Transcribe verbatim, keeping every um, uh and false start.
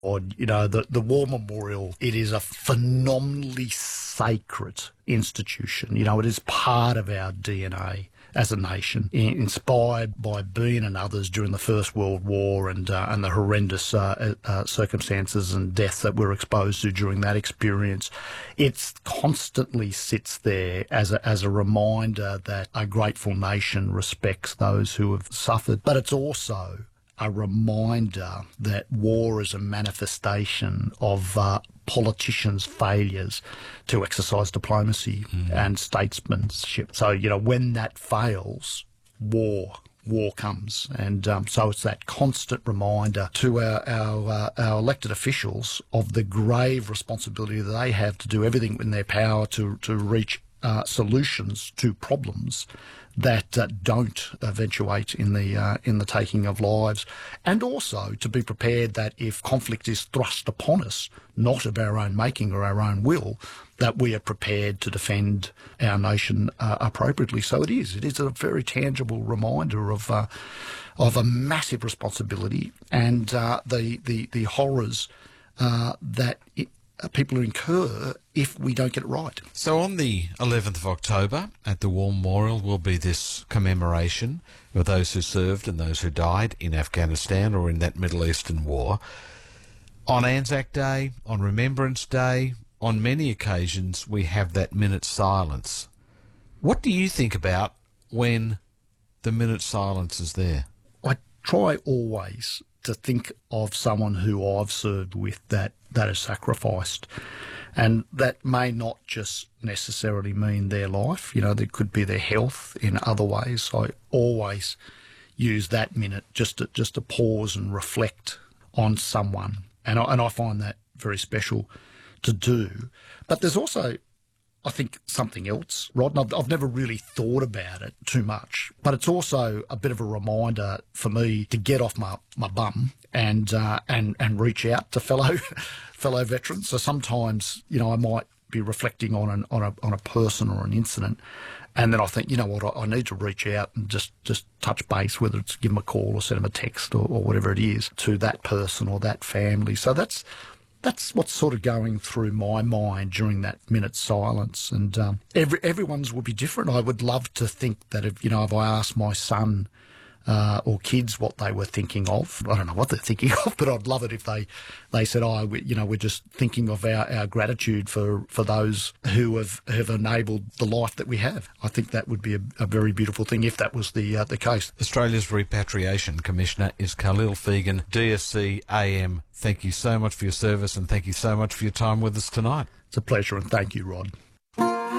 You know, the, the War Memorial, it is a phenomenally sacred institution. You know, it is part of our D N A as a nation, inspired by Bean and others during the First World War and uh, and the horrendous uh, uh, circumstances and death that we're exposed to during that experience. It constantly sits there as a, as a reminder that a grateful nation respects those who have suffered, but it's also a reminder that war is a manifestation of uh, politicians' failures to exercise diplomacy mm. and statesmanship. So, you know, when that fails, war war comes. And um, so it's that constant reminder to our, our, uh, our elected officials of the grave responsibility that they have to do everything in their power to, to reach uh, solutions to problems that uh, don't eventuate in the uh, in the taking of lives, and also to be prepared that if conflict is thrust upon us, not of our own making or our own will, that we are prepared to defend our nation uh, appropriately. So it is. It is a very tangible reminder of uh, of a massive responsibility and uh, the, the the horrors uh, that it, uh, people incur if we don't get it right. So on the eleventh of October at the War Memorial will be this commemoration of those who served and those who died in Afghanistan or in that Middle Eastern war. On Anzac Day, on Remembrance Day, on many occasions we have that minute's silence. What do you think about when the minute's silence is there? I try always to think of someone who I've served with that, that has sacrificed. And that may not just necessarily mean their life. You know, there could be their health in other ways. I always use that minute just to, just to pause and reflect on someone. And I, and I find that very special to do. But there's also, I think, something else, Rod, and I've, I've never really thought about it too much, but it's also a bit of a reminder for me to get off my, my bum and uh, and and reach out to fellow fellow veterans. So sometimes, you know, I might be reflecting on an on a on a person or an incident, and then I think, you know what, I, I need to reach out and just, just touch base, whether it's give them a call or send them a text or, or whatever it is, to that person or that family. So that's That's what's sort of going through my mind during that minute's silence. And um, every everyone's will be different. I would love to think that if, you know, if I asked my son uh, or kids what they were thinking of, I don't know what they're thinking of, but I'd love it if they, they said, oh, we, you know, we're just thinking of our, our gratitude for, for those who have, have enabled the life that we have. I think that would be a, a very beautiful thing if that was the uh, the case. Australia's Repatriation Commissioner is Khalil Fegan, D S C A M. Thank you so much for your service and thank you so much for your time with us tonight. It's a pleasure and thank you, Rod.